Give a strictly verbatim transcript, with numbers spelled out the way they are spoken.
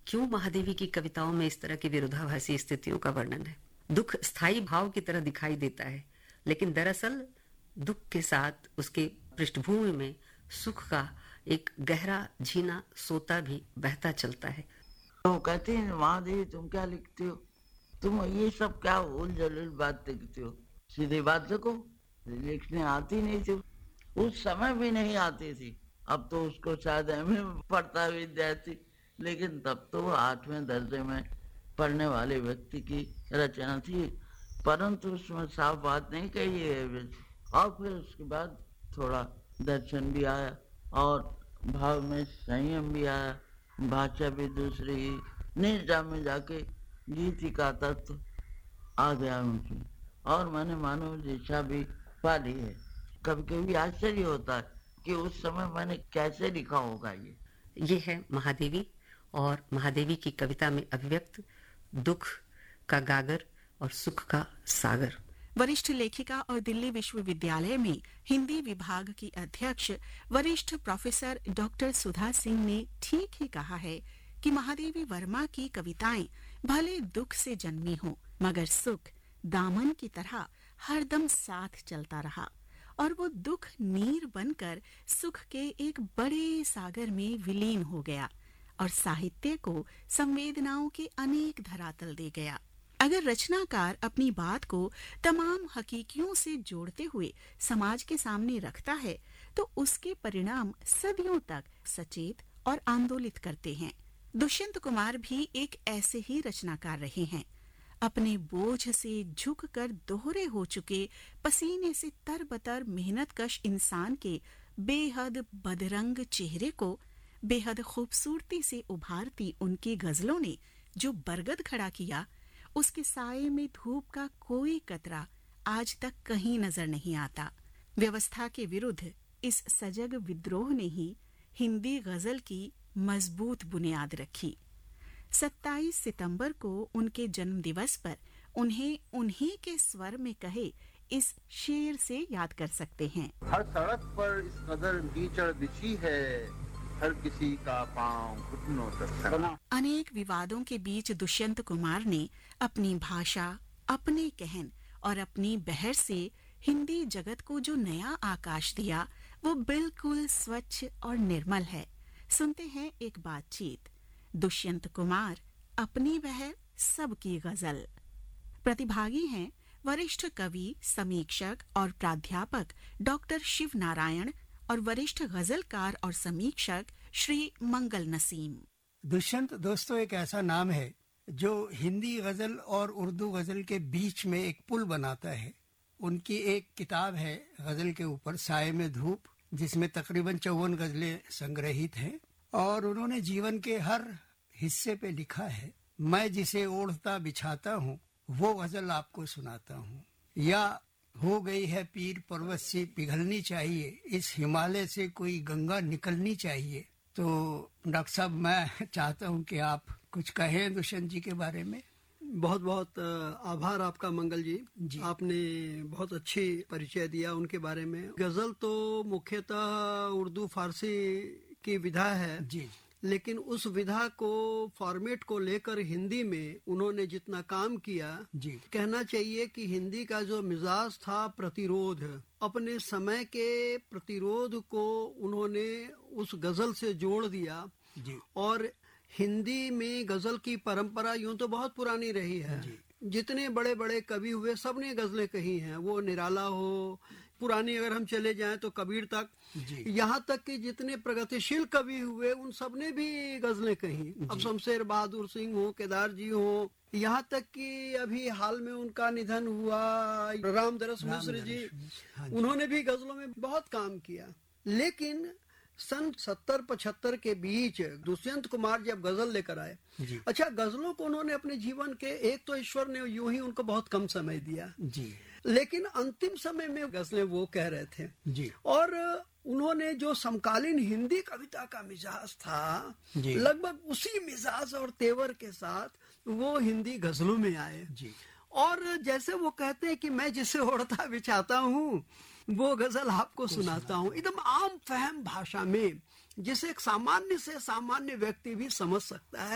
क्यों महादेवी की कविताओं में इस तरह की विरोधाभासी स्थितियों का वर्णन है? दुख स्थायी भाव की तरह दिखाई देता है, लेकिन दरअसल दुख के साथ उसके पृष्ठभूमि में सुख का एक गहरा झीना सोता भी बहता चलता है। तो कहते हैं महादेवी तुम क्या लिखते हो, तुम ये सब क्या उल जलूल बात लिखते हो, सीधी बात लिखो। लिखने आती नहीं थी, उस समय भी नहीं आती थी। अब तो उसको शायद एमए पढ़ता विद्यार्थी, लेकिन तब तो आठवें दर्जे में पढ़ने वाले व्यक्ति की रचना थी, परंतु उसमें साफ बात नहीं कही है। और फिर उसके बाद थोड़ा दर्शन भी आया और भाव में संयम भी आया, भाषा भी दूसरी ही, निर्जा में जाके गीति का तत्व आ गया उनकी, और मैंने मानव दिशा भी पाली है। कभी कभी आश्चर्य होता है कि उस समय मैंने कैसे लिखा होगा। ये ये है महादेवी, और महादेवी की कविता में अभिव्यक्त दुख का गागर और सुख का सागर। वरिष्ठ लेखिका और दिल्ली विश्वविद्यालय में हिंदी विभाग की अध्यक्ष वरिष्ठ प्रोफेसर डॉक्टर सुधा सिंह ने ठीक ही कहा है कि महादेवी वर्मा की कविताएं भले दुख से जन्मी हों, मगर सुख दामन की तरह हरदम साथ चलता रहा और वो दुख नीर बनकर सुख के एक बड़े सागर में विलीन हो गया और साहित्य को संवेदनाओं के अनेक धरातल दे गया। अगर रचनाकार अपनी बात को तमाम हकीकियों से जोड़ते हुए समाज के सामने रखता है तो उसके परिणाम सदियों तक सचेत और आंदोलित करते हैं। दुष्यंत कुमार भी एक ऐसे ही रचनाकार रहे हैं। अपने बोझ से झुककर दोहरे हो चुके, पसीने से तरबतर मेहनतकश इंसान के बेहद बदरंग चेहरे को बेहद खूबसूरती से उभारती उनकी गजलों ने जो बरगद खड़ा किया, उसके साये में धूप का कोई कतरा आज तक कहीं नजर नहीं आता। व्यवस्था के विरुद्ध इस सजग विद्रोह ने ही हिंदी गजल की मजबूत बुनियाद रखी। सत्ताईस सितंबर को उनके जन्म दिवस पर उन्हें उन्हीं के स्वर में कहे इस शेर से याद कर सकते हैं। हर सड़क पर इस कदर कीचड़ बिछी है, हर किसी का पांव घुटनों तक सना। अनेक विवादों के बीच दुष्यंत कुमार ने अपनी भाषा, अपने कहन और अपनी बहर से हिंदी जगत को जो नया आकाश दिया वो बिल्कुल स्वच्छ और निर्मल है। सुनते हैं एक बातचीत। दुष्यंत कुमार, अपनी बहर, सबकी गजल। प्रतिभागी हैं वरिष्ठ कवि, समीक्षक और प्राध्यापक डॉक्टर शिव नारायण और वरिष्ठ गजलकार और समीक्षक श्री मंगल नसीम। दुष्यंत दोस्तों एक ऐसा नाम है जो हिंदी गजल और उर्दू गजल के बीच में एक पुल बनाता है। उनकी एक किताब है गजल के ऊपर, साये में धूप, जिसमें तकरीबन चौवन गजलें संग्रहित हैं, और उन्होंने जीवन के हर हिस्से पे लिखा है। मैं जिसे ओढ़ता बिछाता हूँ वो गजल आपको सुनाता हूँ, या हो गई है पीर पर्वत से पिघलनी चाहिए, इस हिमालय से कोई गंगा निकलनी चाहिए। तो डॉक्टर साहब मैं चाहता हूँ कि आप कुछ कहें दुष्यंत जी के बारे में। बहुत बहुत आभार आपका मंगल जी, जी। आपने बहुत अच्छी परिचय दिया उनके बारे में। गजल तो मुख्यतः उर्दू फारसी की विधा है जी, लेकिन उस विधा को फॉर्मेट को लेकर हिंदी में उन्होंने जितना काम किया जी, कहना चाहिए कि हिंदी का जो मिजाज था प्रतिरोध, अपने समय के प्रतिरोध को उन्होंने उस गजल से जोड़ दिया जी। और हिंदी में गजल की परंपरा यूं तो बहुत पुरानी रही है जी। जितने बड़े बड़े कवि हुए सबने गजलें कही हैं, वो निराला हो, पुरानी अगर हम चले जाएं तो कबीर तक, यहाँ तक कि जितने प्रगतिशील कवि हुए उन सबने भी गजलें कही। अब शमशेर बहादुर सिंह हो, केदार जी हो, यहाँ तक कि अभी हाल में उनका निधन हुआ रामदरस मिश्र जी, उन्होंने भी गजलों में बहुत काम किया। लेकिन सन सत्तर पचहत्तर के बीच दुष्यंत कुमार जब गजल लेकर आए, अच्छा गजलों को उन्होंने अपने जीवन के, एक तो ईश्वर ने यूं ही उनको बहुत कम समय दिया जी, लेकिन अंतिम समय में गजलें वो कह रहे थे जी। और उन्होंने जो समकालीन हिंदी कविता का मिजाज था, लगभग उसी मिजाज और तेवर के साथ वो हिंदी गजलों में आए जी। और जैसे वो कहते हैं कि मैं जिसे ओढ़ता बिछाता हूँ वो गजल आपको सुनाता हूँ, एकदम आम फहम भाषा में, जिसे एक सामान्य से सामान्य व्यक्ति भी समझ सकता है।